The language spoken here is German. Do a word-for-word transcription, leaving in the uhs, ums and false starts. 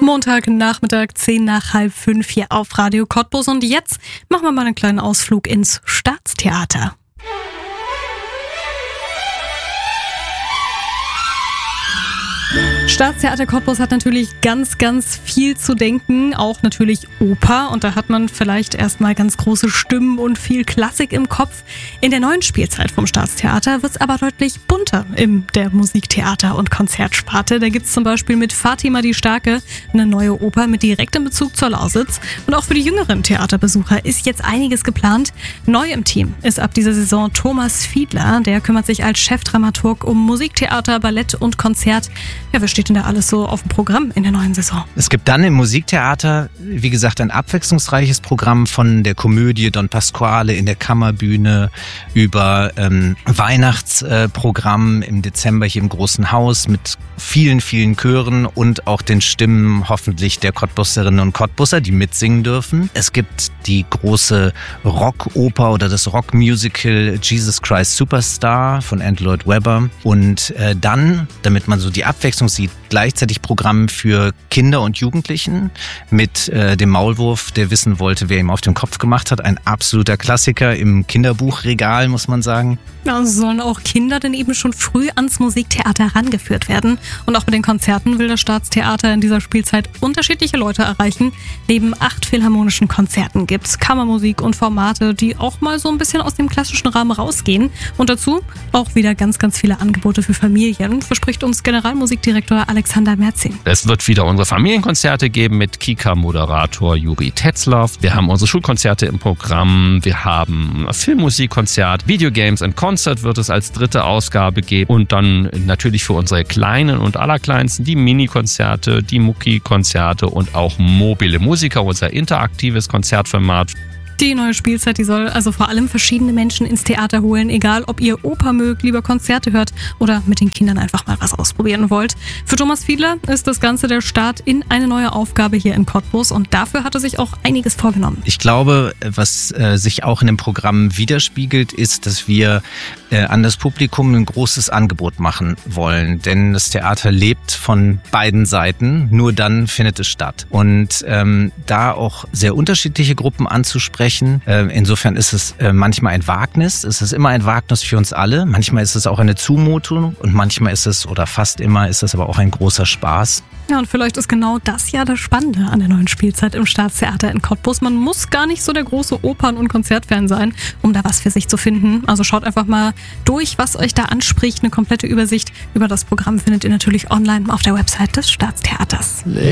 Montagnachmittag, zehn nach halb fünf hier auf Radio Cottbus. Und jetzt machen wir mal einen kleinen Ausflug ins Staatstheater. Staatstheater Cottbus hat natürlich ganz, ganz viel zu denken, auch natürlich Oper, und da hat man vielleicht erstmal ganz große Stimmen und viel Klassik im Kopf. In der neuen Spielzeit vom Staatstheater wird es aber deutlich bunter in der Musiktheater- und Konzertsparte. Da gibt es zum Beispiel mit Fatima die Starke eine neue Oper mit direktem Bezug zur Lausitz, und auch für die jüngeren Theaterbesucher ist jetzt einiges geplant. Neu im Team ist ab dieser Saison Thomas Fiedler, der kümmert sich als Chefdramaturg um Musiktheater, Ballett und Konzert. Ja, was steht denn da alles so auf dem Programm in der neuen Saison? Es gibt dann im Musiktheater, wie gesagt, ein abwechslungsreiches Programm von der Komödie Don Pasquale in der Kammerbühne über ähm, Weihnachtsprogramm äh, im Dezember hier im Großen Haus mit vielen, vielen Chören und auch den Stimmen hoffentlich der Cottbusserinnen und Cottbusser, die mitsingen dürfen. Es gibt die große Rockoper oder das Rockmusical Jesus Christ Superstar von Andrew Lloyd Webber. Und äh, dann, damit man so die Abwechslung sieht, gleichzeitig Programm für Kinder und Jugendlichen mit äh, dem Maulwurf, der wissen wollte, wer ihm auf den Kopf gemacht hat. Ein absoluter Klassiker im Kinderbuchregal, muss man sagen. Ja, also sollen auch Kinder denn eben schon früh ans Musiktheater herangeführt werden. Und auch bei den Konzerten will das Staatstheater in dieser Spielzeit unterschiedliche Leute erreichen. Neben acht philharmonischen Konzerten gibt's Kammermusik und Formate, die auch mal so ein bisschen aus dem klassischen Rahmen rausgehen. Und dazu auch wieder ganz, ganz viele Angebote für Familien, verspricht uns Generalmusikdirektor Alexander Merzing. Es wird wieder unsere Familienkonzerte geben mit Kika-Moderator Juri Tetzlaff. Wir haben unsere Schulkonzerte im Programm. Wir haben ein Filmmusikkonzert, Videogames and Concert wird es als dritte Ausgabe geben. Und dann natürlich für unsere Kleinen und Allerkleinsten die Mini-Konzerte, die Mucki-Konzerte und auch mobile Musiker, unser interaktives Konzertformat. Die neue Spielzeit, die soll also vor allem verschiedene Menschen ins Theater holen, egal ob ihr Oper mögt, lieber Konzerte hört oder mit den Kindern einfach mal was ausprobieren wollt. Für Thomas Fiedler ist das Ganze der Start in eine neue Aufgabe hier in Cottbus, und dafür hat er sich auch einiges vorgenommen. Ich glaube, was äh, sich auch in dem Programm widerspiegelt, ist, dass wir äh, an das Publikum ein großes Angebot machen wollen, denn das Theater lebt von beiden Seiten, nur dann findet es statt. Und ähm, da auch sehr unterschiedliche Gruppen anzusprechen, insofern ist es manchmal ein Wagnis, es ist immer ein Wagnis für uns alle, manchmal ist es auch eine Zumutung und manchmal ist es, oder fast immer, ist es aber auch ein großer Spaß. Ja, und vielleicht ist genau das ja das Spannende an der neuen Spielzeit im Staatstheater in Cottbus. Man muss gar nicht so der große Opern- und Konzertfan sein, um da was für sich zu finden. Also schaut einfach mal durch, was euch da anspricht. Eine komplette Übersicht über das Programm findet ihr natürlich online auf der Website des Staatstheaters.